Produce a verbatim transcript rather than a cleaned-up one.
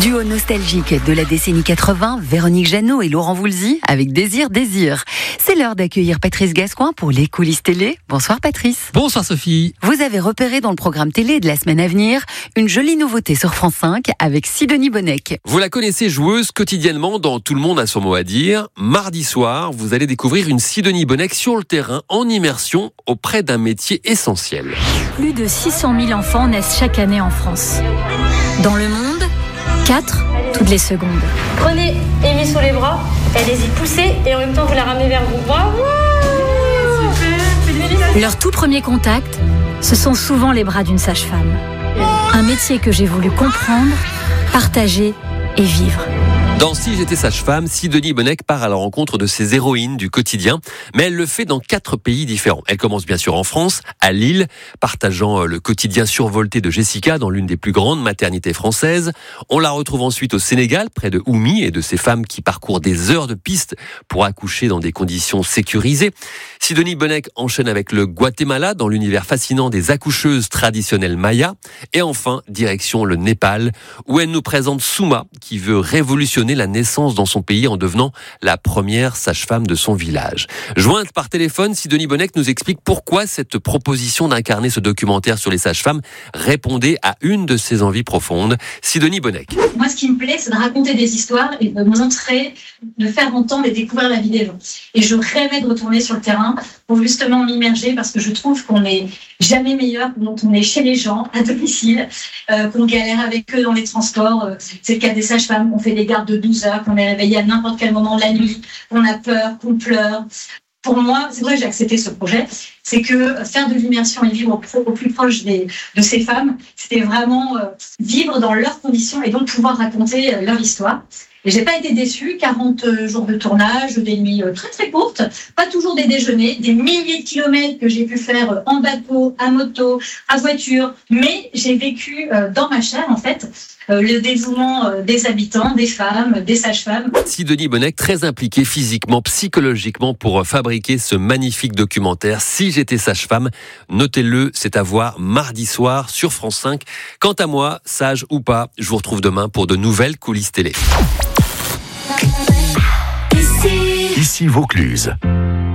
Duo nostalgique de la décennie quatre-vingts, Véronique Jeannot et Laurent Voulzy avec Désir, Désir. C'est l'heure d'accueillir Patrice Gascoigne pour les coulisses télé. Bonsoir Patrice. Bonsoir Sophie. Vous avez repéré dans le programme télé de la semaine à venir une jolie nouveauté sur France cinq avec Sidonie Bonnec. Vous la connaissez, joueuse quotidiennement dans Tout le monde a son mot à dire. Mardi soir, vous allez découvrir une Sidonie Bonnec sur le terrain en immersion auprès d'un métier essentiel. Plus de six cent mille enfants naissent chaque année en France. Dans le monde, quatre toutes les secondes. Prenez Amy sous les bras, allez-y poussez et en même temps vous la ramenez vers vous. Bravo! Leur tout premier contact, ce sont souvent les bras d'une sage-femme. Un métier que j'ai voulu comprendre, partager et vivre. Dans Si j'étais sage-femme, Sidonie Bonnec part à la rencontre de ses héroïnes du quotidien, mais elle le fait dans quatre pays différents. Elle commence bien sûr en France, à Lille, partageant le quotidien survolté de Jessica dans l'une des plus grandes maternités françaises. On la retrouve ensuite au Sénégal, près de Oumy et de ces femmes qui parcourent des heures de piste pour accoucher dans des conditions sécurisées. Sidonie Bonnec enchaîne avec le Guatemala dans l'univers fascinant des accoucheuses traditionnelles mayas. Et enfin, direction le Népal, où elle nous présente Souma, qui veut révolutionner la naissance dans son pays en devenant la première sage-femme de son village. Jointe par téléphone, Sidonie Bonnec nous explique pourquoi cette proposition d'incarner ce documentaire sur les sages-femmes répondait à une de ses envies profondes. Sidonie Bonnec. Moi, ce qui me plaît, c'est de raconter des histoires et de montrer, de faire entendre et découvrir la vie des gens. Et je rêvais de retourner sur le terrain pour justement m'immerger parce que je trouve qu'on n'est jamais meilleur quand on est chez les gens, à domicile, euh, qu'on galère avec eux dans les transports. Euh, c'est le cas des sages-femmes, qu'on fait des gardes de douze heures, qu'on est réveillé à n'importe quel moment de la nuit, qu'on a peur, qu'on pleure. Pour moi, c'est vrai que j'ai accepté ce projet, c'est que faire de l'immersion et vivre au, pro, au plus proche des, de ces femmes, c'était vraiment euh, vivre dans leurs conditions et donc pouvoir raconter euh, leur histoire. Et j'ai pas été déçue, quarante jours de tournage, des nuits très très courtes, pas toujours des déjeuners, des milliers de kilomètres que j'ai pu faire en bateau, à moto, à voiture, mais j'ai vécu dans ma chair en fait le dévouement des habitants, des femmes, des sages-femmes. Sidonie Bonnec, très impliquée physiquement, psychologiquement pour fabriquer ce magnifique documentaire Si j'étais sage-femme. Notez-le, c'est à voir mardi soir sur France cinq. Quant à moi, sage ou pas, je vous retrouve demain pour de nouvelles coulisses télé. Ici Vaucluse.